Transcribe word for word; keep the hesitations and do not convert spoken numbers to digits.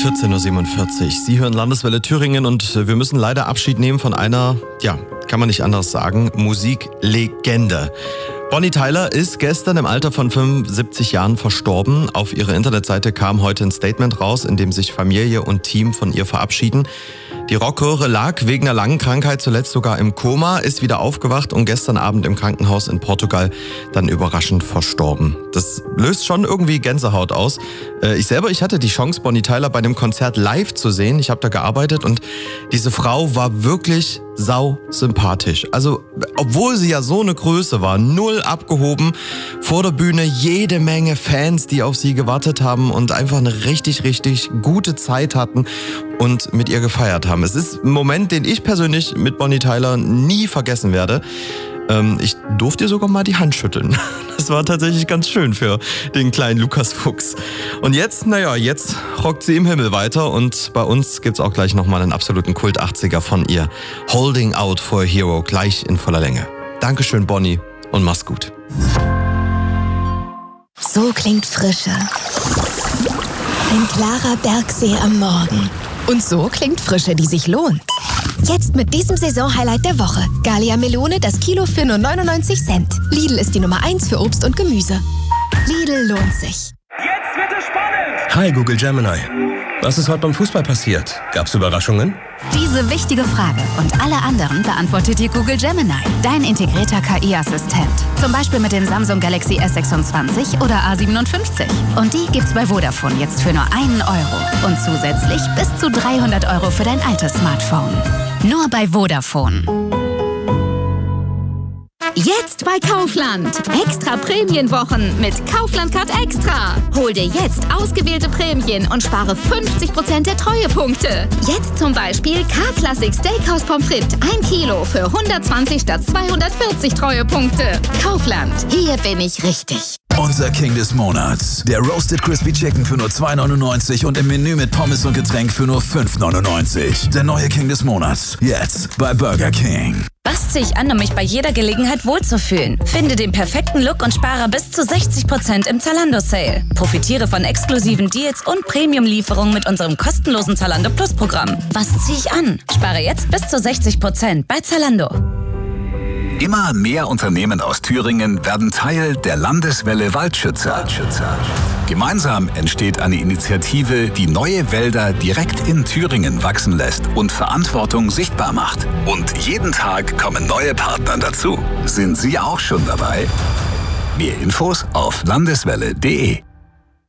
vierzehn Uhr siebenundvierzig. Sie hören Landeswelle Thüringen und wir müssen leider Abschied nehmen von einer, ja, kann man nicht anders sagen, Musiklegende. Bonnie Tyler ist gestern im Alter von fünfundsiebzig Jahren verstorben. Auf ihrer Internetseite kam heute ein Statement raus, in dem sich Familie und Team von ihr verabschieden. Die Rockhure lag wegen einer langen Krankheit zuletzt sogar im Koma, ist wieder aufgewacht und gestern Abend im Krankenhaus in Portugal dann überraschend verstorben. Das löst schon irgendwie Gänsehaut aus. Ich selber, ich hatte die Chance, Bonnie Tyler bei dem Konzert live zu sehen. Ich habe da gearbeitet und diese Frau war wirklich sau sympathisch. Also, obwohl sie ja so eine Größe war, null abgehoben. Vor der Bühne jede Menge Fans, die auf sie gewartet haben und einfach eine richtig, richtig gute Zeit hatten und mit ihr gefeiert haben. Es ist ein Moment, den ich persönlich mit Bonnie Tyler nie vergessen werde. Ähm, ich durfte ihr sogar mal die Hand schütteln. Das war tatsächlich ganz schön für den kleinen Lukas Fuchs. Und jetzt, naja, jetzt rockt sie im Himmel weiter und bei uns gibt's auch gleich nochmal einen absoluten Kult-achtziger von ihr. Holding Out for a Hero, gleich in voller Länge. Dankeschön, Bonnie, und mach's gut. So klingt Frische. Ein klarer Bergsee am Morgen. Und so klingt Frische, die sich lohnt. Jetzt mit diesem Saisonhighlight der Woche. Gallia Melone, das Kilo für nur neunundneunzig Cent. Lidl ist die Nummer eins für Obst und Gemüse. Lidl lohnt sich. Jetzt wird es spannend! Hi Google Gemini. Was ist heute beim Fußball passiert? Gab's Überraschungen? Diese wichtige Frage und alle anderen beantwortet dir Google Gemini, dein integrierter K I-Assistent. Zum Beispiel mit dem Samsung Galaxy S sechsundzwanzig oder A siebenundfünfzig. Und die gibt's bei Vodafone jetzt für nur einen Euro. Und zusätzlich bis zu dreihundert Euro für dein altes Smartphone. Nur bei Vodafone. Jetzt bei Kaufland. Extra Prämienwochen mit Kaufland Card Extra. Hol dir jetzt ausgewählte Prämien und spare fünfzig Prozent der Treuepunkte. Jetzt zum Beispiel K-Classic Steakhouse Pommes frites ein Kilo für hundertzwanzig statt zweihundertvierzig Treuepunkte. Kaufland. Hier bin ich richtig. Unser King des Monats. Der Roasted Crispy Chicken für nur zwei neunundneunzig und im Menü mit Pommes und Getränk für nur fünf neunundneunzig. Der neue King des Monats. Jetzt bei Burger King. Was ziehe ich an, um mich bei jeder Gelegenheit wohlzufühlen? Finde den perfekten Look und spare bis zu sechzig Prozent im Zalando-Sale. Profitiere von exklusiven Deals und Premium-Lieferungen mit unserem kostenlosen Zalando Plus-Programm. Was ziehe ich an? Spare jetzt bis zu sechzig Prozent bei Zalando. Immer mehr Unternehmen aus Thüringen werden Teil der Landeswelle Waldschützer. Waldschützer. Gemeinsam entsteht eine Initiative, die neue Wälder direkt in Thüringen wachsen lässt und Verantwortung sichtbar macht. Und jeden Tag kommen neue Partner dazu. Sind Sie auch schon dabei? Mehr Infos auf landeswelle punkt de.